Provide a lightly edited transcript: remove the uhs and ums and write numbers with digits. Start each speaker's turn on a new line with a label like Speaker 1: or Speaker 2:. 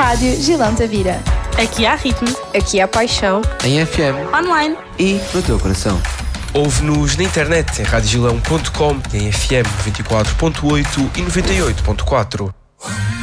Speaker 1: Rádio Gilão Tavira.
Speaker 2: Aqui há ritmo.
Speaker 3: Aqui há paixão.
Speaker 4: Em FM.
Speaker 2: Online.
Speaker 4: E no teu coração.
Speaker 5: Ouve-nos na internet em radiogilão.com e em FM 94.8 e 98.4.